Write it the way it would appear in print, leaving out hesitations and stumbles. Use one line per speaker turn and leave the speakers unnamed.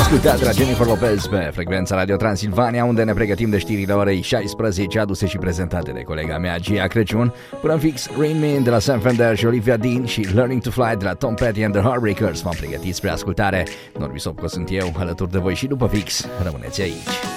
Ascultați la Jennifer Lopez pe frecvența Radio Transilvania, unde ne pregătim de știrile orei 16, aduse și prezentate de colega mea Gia Crăciun. Până în fix, Rain Man de la Sam Fender și Olivia Dean și Learning to Fly de la Tom Petty and the Heartbreakers v-am pregătit spre ascultare. Norbi Sopco sunt eu, alături de voi și după fix. Rămâneți aici.